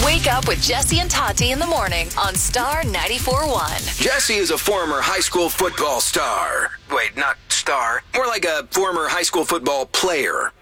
Wake up with Jesse and Tati in the morning on Star 94.1. Jesse is a former high school football star. Wait, not star. More like a former high school football player.